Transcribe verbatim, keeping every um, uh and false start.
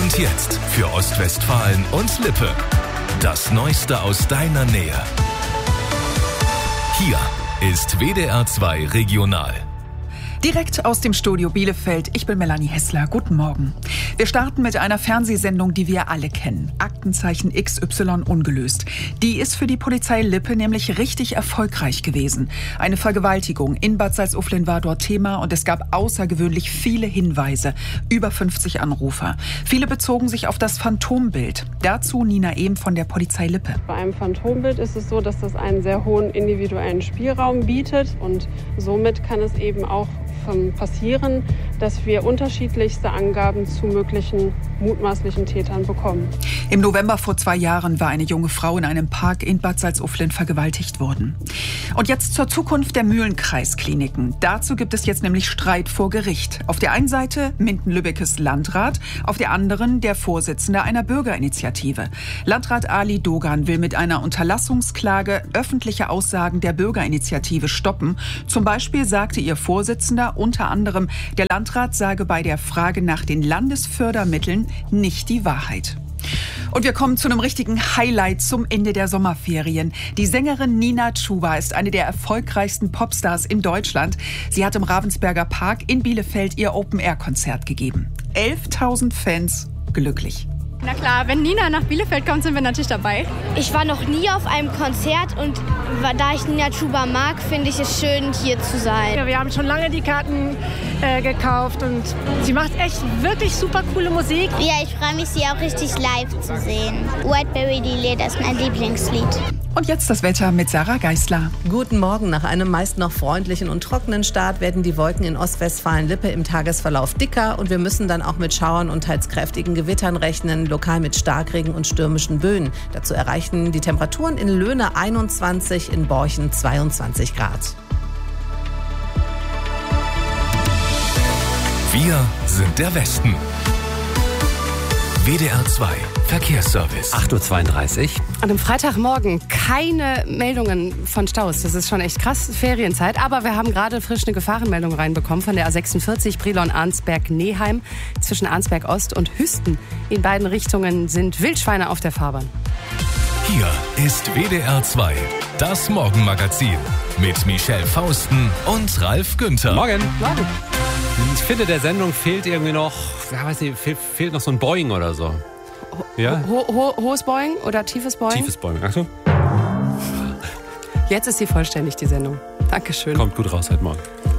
Und jetzt für Ostwestfalen und Lippe. Das Neueste aus deiner Nähe. Hier ist W D R zwei Regional. Direkt aus dem Studio Bielefeld. Ich bin Melanie Hessler. Guten Morgen. Wir starten mit einer Fernsehsendung, die wir alle kennen. Aktenzeichen X Y ungelöst. Die ist für die Polizei Lippe nämlich richtig erfolgreich gewesen. Eine Vergewaltigung in Bad Salzuflen war dort Thema und es gab außergewöhnlich viele Hinweise. Über fünfzig Anrufer. Viele bezogen sich auf das Phantombild. Dazu Nina Ehm von der Polizei Lippe. Bei einem Phantombild ist es so, dass das einen sehr hohen individuellen Spielraum bietet und somit kann es eben auch passieren, dass wir unterschiedlichste Angaben zu möglichen mutmaßlichen Tätern bekommen. Im November vor zwei Jahren war eine junge Frau in einem Park in Bad Salzuflen vergewaltigt worden. Und jetzt zur Zukunft der Mühlenkreiskliniken. Dazu gibt es jetzt nämlich Streit vor Gericht. Auf der einen Seite Minden-Lübbekes Landrat, auf der anderen der Vorsitzende einer Bürgerinitiative. Landrat Ali Dogan will mit einer Unterlassungsklage öffentliche Aussagen der Bürgerinitiative stoppen. Zum Beispiel sagte ihr Vorsitzender unter anderem, der Landrat sage bei der Frage nach den Landesfördermitteln nicht die Wahrheit. Und wir kommen zu einem richtigen Highlight zum Ende der Sommerferien. Die Sängerin Nina Chuba ist eine der erfolgreichsten Popstars in Deutschland. Sie hat im Ravensberger Park in Bielefeld ihr Open-Air-Konzert gegeben. elftausend Fans glücklich. Na klar, wenn Nina nach Bielefeld kommt, sind wir natürlich dabei. Ich war noch nie auf einem Konzert und da ich Nina Chuba mag, finde ich es schön, hier zu sein. Ja, wir haben schon lange die Karten äh, gekauft und sie macht echt wirklich super coole Musik. Ja, ich freue mich, sie auch richtig live zu sehen. Whiteberry Lily, das ist mein Lieblingslied. Und jetzt das Wetter mit Sarah Geisler. Guten Morgen. Nach einem meist noch freundlichen und trockenen Start werden die Wolken in Ostwestfalen-Lippe im Tagesverlauf dicker und wir müssen dann auch mit Schauern und teils kräftigen Gewittern rechnen, lokal mit Starkregen und stürmischen Böen. Dazu erreichen die Temperaturen in Löhne einundzwanzig, in Borchen zweiundzwanzig Grad. Wir sind der Westen. W D R zwei Verkehrsservice. acht Uhr zweiunddreißig. An einem Freitagmorgen keine Meldungen von Staus. Das ist schon echt krass, Ferienzeit. Aber wir haben gerade frisch eine Gefahrenmeldung reinbekommen von der A sechsundvierzig Brilon-Arnsberg-Neheim zwischen Arnsberg Ost und Hüsten. In beiden Richtungen sind Wildschweine auf der Fahrbahn. Hier ist W D R zwei, das Morgenmagazin mit Michelle Fausten und Ralf Günther. Morgen. Morgen. Ich finde, der Sendung fehlt irgendwie noch, ja, weiß nicht, fehlt, fehlt noch so ein Boing oder so. Ja? Ho ho hohes Boing oder tiefes Boing? Tiefes Boing. Achtung. Jetzt ist sie vollständig, die Sendung. Dankeschön. Kommt gut raus heute Morgen.